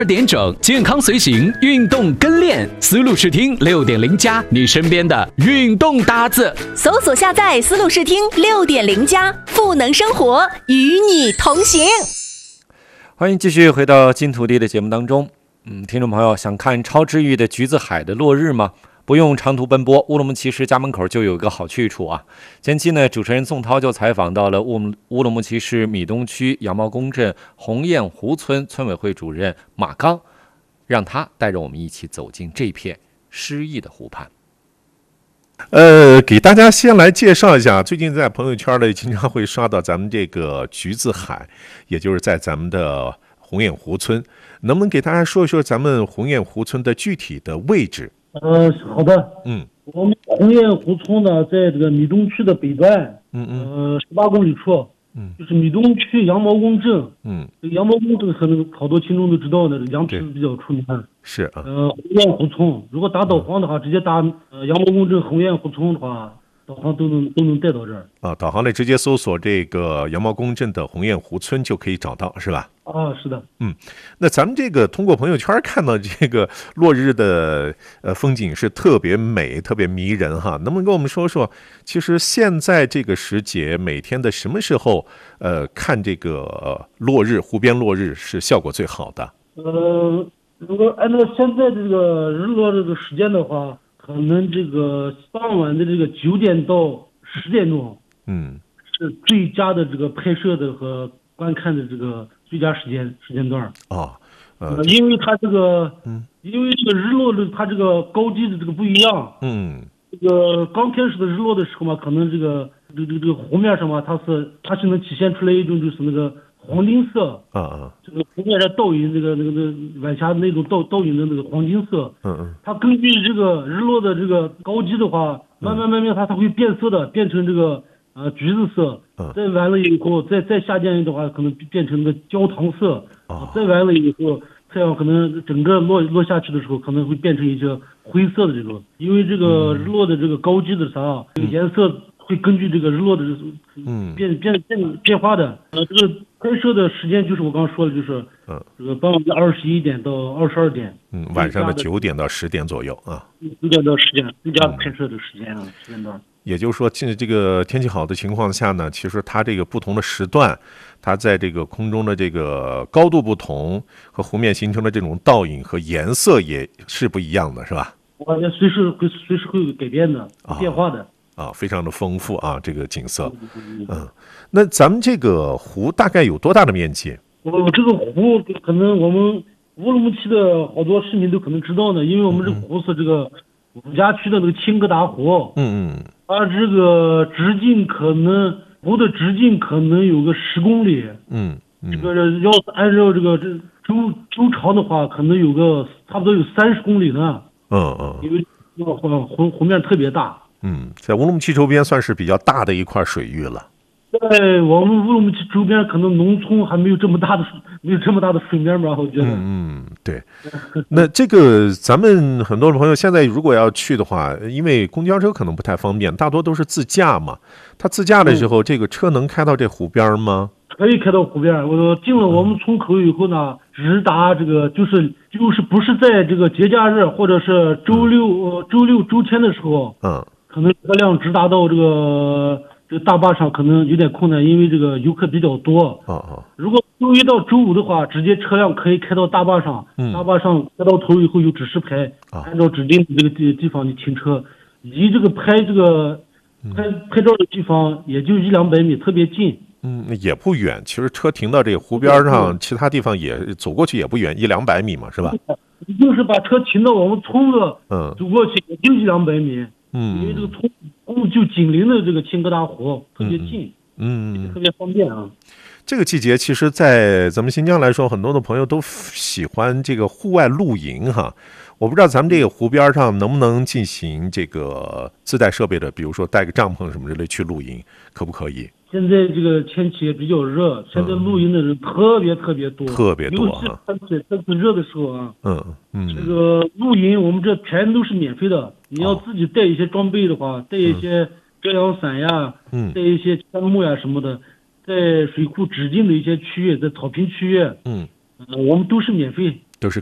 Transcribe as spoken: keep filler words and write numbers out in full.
二点整，健康随行，运动跟练，思路视听六点零加，你身边的运动搭子。 搜索下载思路视听六点零加，赋能生活，与你同行。 欢迎继续回到金土地的节目当中。嗯，听众朋友，想看超治愈的橘子海的落日吗？不用长途奔波，乌鲁木齐市家门口就有一个好去处啊。前期呢，主持人宋涛就采访到了乌乌鲁木齐市米东区羊毛公镇鸿雁湖村村委会主任马刚，让他带着我们一起走进这片诗意的湖畔。 呃，给大家先来介绍一下，最近在朋友圈里经常会刷到咱们这个橘子海，也就是在咱们的鸿雁湖村，能不能给大家说一说咱们鸿雁湖村的具体的位置？ 呃，好的， 嗯， 我们鸿雁湖村呢，在这个米东区的北端， 嗯嗯， 呃，十八公里处， 嗯， 就是米东区羊毛公镇， 嗯， 这个羊毛公镇可能好多听众都知道的，羊皮比较出名， 是啊， 呃，鸿雁湖村，如果打导航的话，直接打呃羊毛公镇鸿雁湖村的话，导航都能都能带到这儿。 啊，导航里直接搜索这个羊毛公镇的鸿雁湖村就可以找到，是吧？ 啊，是的， 嗯，那咱们这个通过朋友圈看到这个落日的呃风景是特别美、特别迷人哈，能不能跟我们说说，其实现在这个时节，每天的什么时候呃看这个、呃、落日、湖边落日是效果最好的？ 呃，如果按照现在这个日落这个时间的话，可能这个傍晚的这个九点到十点钟， 嗯， 是最佳的这个拍摄的和观看的这个最佳时间时间段。 哦，呃， 因为它这个， 嗯， 因为这个日落的它这个高低的这个不一样。 嗯， 这个刚开始的日落的时候嘛，可能这个这个这个这个湖面上嘛，它是它是能体现出来一种就是那个黄金色。 啊啊， 这个湖面上倒影，这个那个那个晚霞那种倒倒影的那个黄金色。 嗯嗯， 它根据这个日落的这个高低的话，慢慢慢慢它它会变色的，变成这个呃橘子色。 嗯， 再完了以后，再再下降的话，可能变成那个焦糖色。 哦， 再完了以后，太阳可能整个落落下去的时候，可能会变成一些灰色的这种，因为这个日落的这个高低的啥，这个颜色会根据这个日落的嗯变变变变化的。呃，这个拍摄的时间就是我刚刚说的，就是嗯， 这个傍晚的二十一点到二十二点， 嗯，晚上的九点到十点左右啊， 九点到十点最佳拍摄的时间啊，时间段。 也就是说，现在这个天气好的情况下呢，其实它这个不同的时段，它在这个空中的这个高度不同，和湖面形成的这种倒影和颜色也是不一样的，是吧？ 我感觉随时会随时会改变的， 啊变化的啊，非常的丰富啊，这个景色。嗯，那咱们这个湖大概有多大的面积？ 我这个湖可能我们乌鲁木齐的好多市民都可能知道呢，因为我们这个湖是这个五家区的那个青疙瘩湖。 嗯嗯。 它这个直径可能湖的直径可能有个十公里。 嗯嗯。 这个要是按照这个这周周长的话，可能有个差不多有三十公里呢。 嗯嗯。 因为这个湖湖湖面特别大。 嗯，在乌鲁木齐周边算是比较大的一块水域了。 在我们乌鲁木齐周边，可能农村还没有这么大的没有这么大的水面吧，我觉得。 嗯嗯，对。那这个咱们很多的朋友现在如果要去的话，因为公交车可能不太方便，大多都是自驾嘛。他自驾的时候，嗯、这个车能开到这湖边吗？ 可以开到湖边。我进了我们村口以后呢，直达这个就是就是不是在这个节假日或者是周六、嗯呃、周六周天的时候， 嗯， 可能车辆直达到这个。这个大坝上可能有点困难，因为这个游客比较多。 哦哦。 如果周一到周五的话，直接车辆可以开到大坝上，嗯、大坝上开到头以后有指示牌，啊、按照指定的这个地地方你停车，离这个拍这个拍、嗯、拍照的地方也就一两百米，特别近。 嗯，也不远。其实车停到这个湖边上，其他地方也走过去也不远，一两百米嘛，是吧？ 你就是把车停到我们村子，嗯，走过去也就一两百米。 嗯， 因为这个村公就紧邻的这个青疙瘩湖特别近， 嗯， 特别方便啊。 这个季节，其实，在咱们新疆来说，很多的朋友都喜欢这个户外露营哈。我不知道咱们这个湖边上能不能进行这个自带设备的，比如说带个帐篷什么之类去露营，可不可以？ 现在这个天气也比较热，现在露营的人特别特别多， 特别多啊！尤其天气这次热的时候啊， 嗯嗯， 这个露营我们这全都是免费的。你要自己带一些装备的话，带一些遮阳伞呀， 嗯， 带一些天幕呀什么的，在水库指定的一些区域，在草坪区域， 嗯， 呃，我们都是免费